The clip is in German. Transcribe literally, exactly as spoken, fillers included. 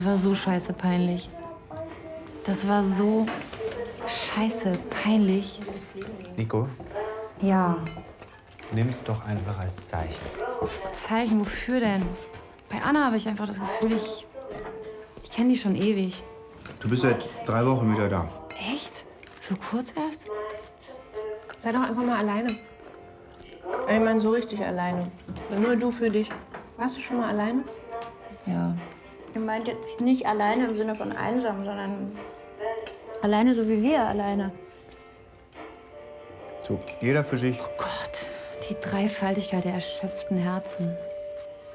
Das war so scheiße peinlich. Das war so scheiße peinlich. Nico? Ja. Nimm's doch einfach als Zeichen. Zeichen, wofür denn? Bei Anna habe ich einfach das Gefühl, ich, ich kenne die schon ewig. Du bist seit drei Wochen wieder da. Echt? So kurz erst? Sei doch einfach mal alleine. Ich meine, so richtig alleine. Nur du für dich. Warst du schon mal alleine? Ja. Ihr meint jetzt nicht alleine im Sinne von einsam, sondern alleine so wie wir alleine. So, jeder für sich. Oh Gott, die Dreifaltigkeit der erschöpften Herzen.